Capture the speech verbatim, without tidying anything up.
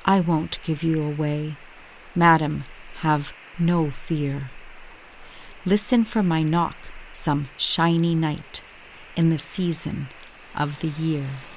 I won't give you away. Madam, have no fear. Listen for my knock some shiny night in the season of the year.